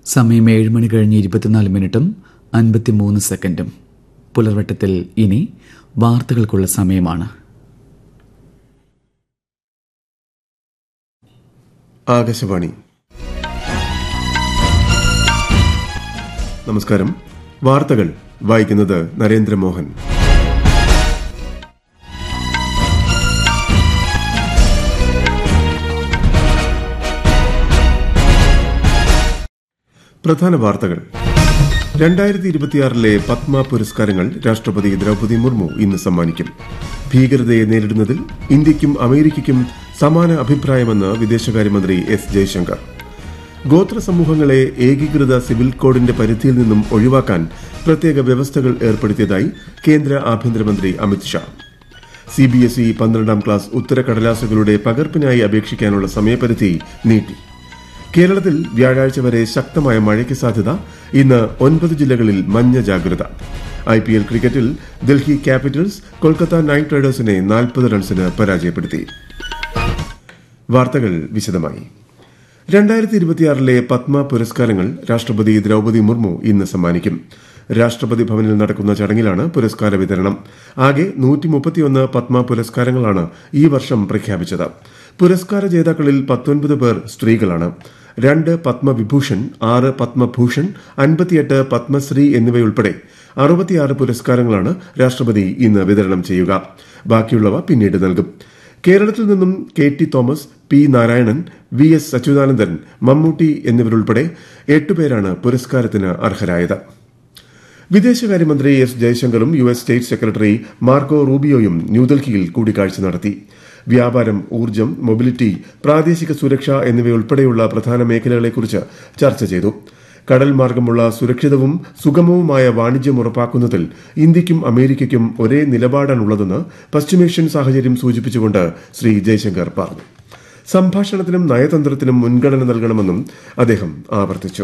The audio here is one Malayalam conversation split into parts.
സമയം 7 മണി കഴിഞ്ഞ് 24 മിനിറ്റും 53 സെക്കൻഡും. പുലർവട്ടത്തിൽ ഇനി വാർത്തകൾക്കുള്ള സമയമാണ്. ആകാശവാണി. നമസ്കാരം. വാർത്തകൾ വായിക്കുന്നത് നരേന്ദ്രമോഹൻ. പ്രധാന വാർത്തകൾ. 2026 പത്മ പുരസ്കാരങ്ങൾ രാഷ്ട്രപതി ദ്രൌപദി മുർമു ഇന്ന് സമ്മാനിക്കും. ഭീകരതയെ നേരിടുന്നതിൽ ഇന്ത്യയ്ക്കും അമേരിക്കയ്ക്കും സമാന അഭിപ്രായമെന്ന് വിദേശകാര്യമന്ത്രി എസ് ജയശങ്കർ. ഗോത്ര സമൂഹങ്ങളെ ഏകീകൃത സിവിൽ കോഡിന്റെ പരിധിയിൽ നിന്നും ഒഴിവാക്കാൻ പ്രത്യേക വ്യവസ്ഥകൾ ഏർപ്പെടുത്തിയതായി കേന്ദ്ര ആഭ്യന്തരമന്ത്രി അമിത്ഷാ. CBSE 12ാം ക്ലാസ് ഉത്തരക്കടലാസുകളുടെ പകർപ്പിനായി അപേക്ഷിക്കാനുള്ള സമയപരിധി നീട്ടി. കേരളത്തിൽ വ്യാഴാഴ്ച വരെ ശക്തമായ മഴയ്ക്ക് സാധ്യത. ഇന്ന് 9 ജില്ലകളിൽ മഞ്ഞ ജാഗ്രത. IPL ക്രിക്കറ്റിൽ ഡൽഹി ക്യാപിറ്റൽസ് കൊൽക്കത്ത നൈറ്റ് റൈഡേഴ്സിനെ 40 റൺസിന് പരാജയപ്പെടുത്തി. വാർത്തകൾ വിശദമായി. 2026 പത്മ പുരസ്കാരങ്ങൾ രാഷ്ട്രപതി ദ്രൌപദി മുർമു ഇന്ന് സമ്മാനിക്കും. രാഷ്ട്രപതി ഭവനിൽ നടക്കുന്ന ചടങ്ങിലാണ് പുരസ്കാര വിതരണം. ആകെ 131 പത്മ പുരസ്കാരങ്ങളാണ് ഈ വർഷം പ്രഖ്യാപിച്ചത്. പുരസ്കാര ജേതാക്കളിൽ 19 പേർ സ്ത്രീകളാണ്. 2 പത്മവിഭൂഷൺ, 6 പത്മഭൂഷൺ, 58 പത്മശ്രീ എന്നിവയുൾപ്പെടെ 66 പുരസ്കാരങ്ങളാണ് രാഷ്ട്രപതി ഇന്ന് വിതരണം ചെയ്യുക. ബാക്കിയുള്ളവ പിന്നീട് നൽകും. കേരളത്തിൽ നിന്നും KT Thomas, P Narayanan, VS Achuthanandan, Mammootty എന്നിവരുൾപ്പെടെ 8 പേരാണ് പുരസ്കാരത്തിന് അർഹരായത്. വിദേശകാര്യമന്ത്രി S ജയശങ്കറും US state secretary Marco റൂബിയോയും ന്യൂഡൽഹിയിൽ കൂടിക്കാഴ്ച നടത്തി. വ്യാപാരം, ഊർജ്ജം, മൊബിലിറ്റി, പ്രാദേശിക സുരക്ഷ എന്നിവയുൾപ്പെടെയുള്ള പ്രധാന മേഖലകളെക്കുറിച്ച് ചർച്ച ചെയ്തു. കടൽ മാർഗമുള്ള സുരക്ഷിതവും സുഗമവുമായ വാണിജ്യം ഉറപ്പാക്കുന്നതിൽ ഇന്ത്യയ്ക്കും അമേരിക്കയ്ക്കും ഒരേ നിലപാടാണുള്ളതെന്ന് പശ്ചിമേഷ്യൻ സാഹചര്യം സൂചിപ്പിച്ചുകൊണ്ട് ശ്രീ ജയശങ്കർ പറഞ്ഞു. സംഭാഷണത്തിനും നയതന്ത്രത്തിനും മുൻഗണന നൽകണമെന്നും അദ്ദേഹം ആവർത്തിച്ചു.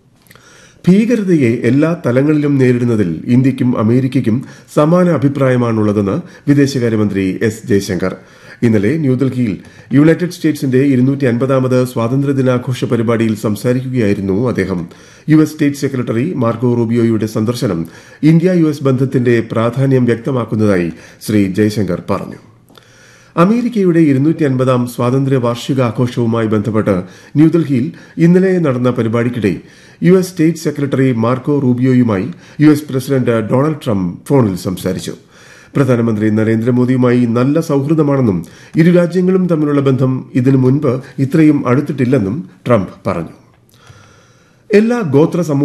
ഭീകരതയെ എല്ലാ തലങ്ങളിലും നേരിടുന്നതിൽ ഇന്ത്യയ്ക്കും അമേരിക്കയ്ക്കും സമാന അഭിപ്രായമാണുള്ളതെന്ന് വിദേശകാര്യമന്ത്രി എസ് ജയശങ്കർ ഇന്നലെ ന്യൂഡൽഹിയിൽ യുണൈറ്റഡ് സ്റ്റേറ്റ്സിന്റെ 250ാമത് സ്വാതന്ത്ര്യദിനാഘോഷ പരിപാടിയിൽ സംസാരിക്കുകയായിരുന്നു അദ്ദേഹം. US സ്റ്റേറ്റ് സെക്രട്ടറി മാർക്കോ റൂബിയോയുടെ സന്ദർശനം ഇന്ത്യ US ബന്ധത്തിന്റെ പ്രാധാന്യം വ്യക്തമാക്കുന്നതായി ശ്രീ ജയശങ്കർ പറഞ്ഞു. അമേരിക്കയുടെ 250ാം സ്വാതന്ത്ര്യ വാർഷികാഘോഷവുമായി ബന്ധപ്പെട്ട് ന്യൂഡൽഹിയിൽ ഇന്നലെ നടന്ന പരിപാടിക്കിടെ US state secretary Marco റൂബിയോയുമായി US president Donald Trump ഫോണിൽ സംസാരിച്ചു. പ്രധാനമന്ത്രി നരേന്ദ്രമോദിയുമായി നല്ല സൌഹൃദമാണെന്നും ഇരു രാജ്യങ്ങളും തമ്മിലുള്ള ബന്ധം ഇതിനു മുൻപ് ഇത്രയും അടുത്തിട്ടില്ലെന്നും ട്രംപ് പറഞ്ഞു. എല്ലാ ഗോത്ര